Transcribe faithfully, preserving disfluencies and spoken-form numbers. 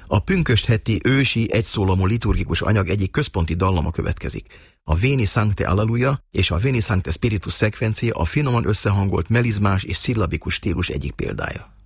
A pünkösdheti ősi egyszólamú liturgikus anyag egyik központi dallama következik. A Veni Sancte Alleluia és a Veni Sancte Spiritus szekvencia a finoman összehangolt melizmás és szillabikus stílus egyik példája.